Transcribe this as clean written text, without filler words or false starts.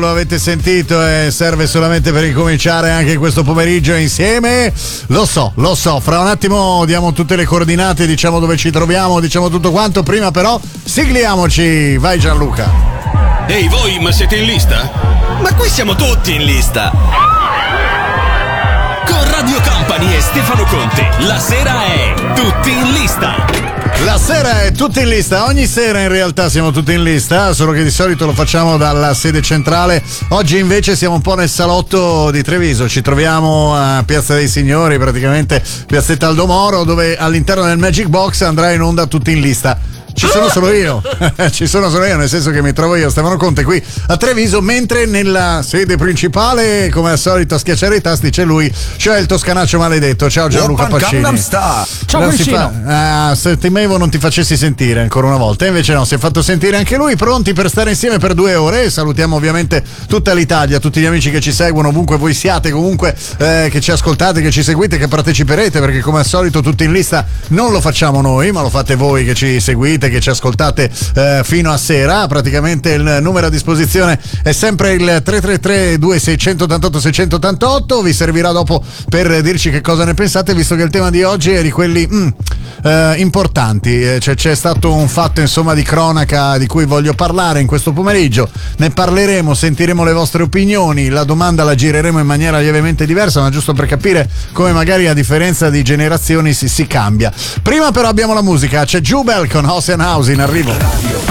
lo avete sentito, serve solamente per ricominciare anche questo pomeriggio insieme. Lo so, fra un attimo diamo tutte le coordinate, diciamo dove ci troviamo, diciamo tutto quanto. Prima però sigliamoci, vai Gianluca. Ehi voi, ma siete in lista? Ma qui siamo tutti in lista. Con Radio Company e Stefano Conte, la sera è tutti in lista. La sera è tutti in lista, ogni sera in realtà siamo tutti in lista, solo che di solito lo facciamo dalla sede centrale. Oggi invece siamo un po' nel salotto di Treviso, ci troviamo a Piazza dei Signori, praticamente Piazzetta Aldomoro, dove all'interno del Magic Box andrà in onda tutti in lista. Ci sono solo io, nel senso che mi trovo io, Stefano Conte, qui a Treviso, mentre nella sede principale, come al solito, a schiacciare i tasti c'è lui, cioè il toscanaccio maledetto. Ciao Gianluca Pacini. Ciao Pacino. Se temevo non ti facessi sentire ancora una volta, invece no, si è fatto sentire anche lui, pronti per stare insieme per 2 ore. Salutiamo ovviamente tutta l'Italia, tutti gli amici che ci seguono, ovunque voi siate, comunque che ci ascoltate, che ci seguite, che parteciperete, perché come al solito tutti in lista non lo facciamo noi, ma lo fate voi che ci seguite, che ci ascoltate fino a sera. Praticamente il numero a disposizione è sempre il 333 2688 688. Vi servirà dopo per dirci che cosa ne pensate, visto che il tema di oggi è di quelli importanti. C'è stato un fatto insomma di cronaca di cui voglio parlare in questo pomeriggio, ne parleremo, sentiremo le vostre opinioni, la domanda la gireremo in maniera lievemente diversa, ma giusto per capire come magari a differenza di generazioni si cambia. Prima però abbiamo la musica, c'è Jubel con Ocean House in arrivo. Radio